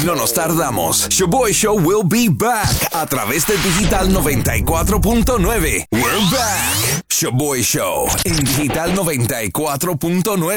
No nos tardamos. Shoboy Show will be back a través de Digital 94.9. We're back. Shoboy Show en Digital 94.9.